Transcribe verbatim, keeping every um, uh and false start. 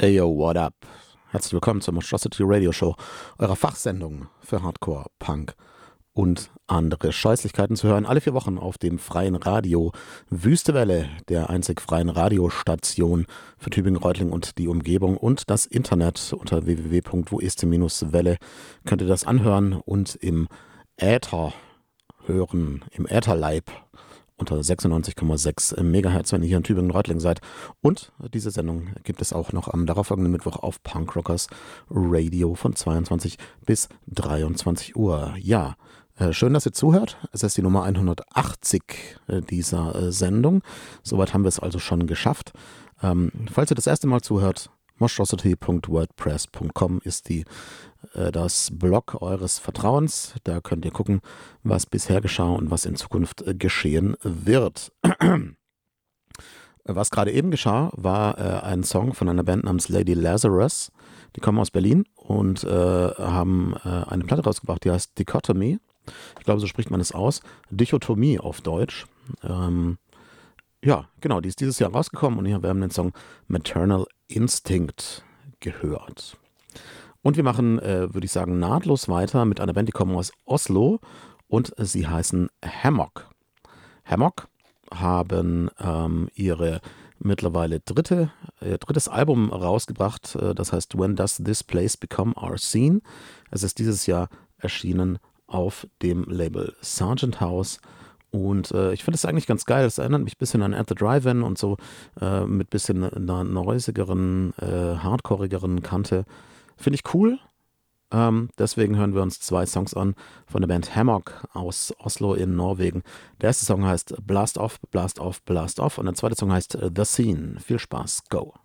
Hey yo, what up? Herzlich willkommen zur Monstrosity Radio Show, eurer Fachsendung für Hardcore, Punk und andere Scheußlichkeiten zu hören. Alle vier Wochen auf dem freien Radio Wüste Welle, der einzig freien Radiostation für Tübingen, Reutlingen und die Umgebung, und das Internet unter w w w punkt wo ist die Welle könnt ihr das anhören und im Äther hören, im Ätherleib unter sechsundneunzig Komma sechs Megahertz, wenn ihr hier in Tübingen, Reutlingen seid. Und diese Sendung gibt es auch noch am darauffolgenden Mittwoch auf Punkrockers Radio von zweiundzwanzig bis dreiundzwanzig Uhr. Ja, äh, schön, dass ihr zuhört. Es ist die Nummer hundertachtzig äh, dieser äh, Sendung. Soweit haben wir es also schon geschafft. Ähm, falls ihr das erste Mal zuhört, monstrosity punkt wordpress punkt com ist die äh, das Blog eures Vertrauens. Da könnt ihr gucken, was bisher geschah und was in Zukunft äh, geschehen wird. Was gerade eben geschah, war äh, ein Song von einer Band namens Lady Lazarus. Die kommen aus Berlin und äh, haben äh, eine Platte rausgebracht, die heißt Dichotomy. Ich glaube, so spricht man es aus. Dichotomie auf Deutsch. Ähm, ja, genau, die ist dieses Jahr rausgekommen und hier, wir haben den Song Maternal Instinct gehört. Und wir machen, äh, würde ich sagen, nahtlos weiter mit einer Band, die kommen aus Oslo und sie heißen Hammock. Hammock haben ähm, ihre mittlerweile dritte, äh, drittes Album rausgebracht, äh, das heißt When Does This Place Become Our Scene? Es ist dieses Jahr erschienen auf dem Label Sargent House. Und äh, ich finde es eigentlich ganz geil. Es erinnert mich ein bisschen an At the Drive-In und so, äh, mit ein bisschen einer noisigeren, äh, hardcoreigeren Kante. Finde ich cool. Ähm, deswegen hören wir uns zwei Songs an von der Band Hammock aus Oslo in Norwegen. Der erste Song heißt Blast Off, Blast Off, Blast Off und der zweite Song heißt The Scene. Viel Spaß, go!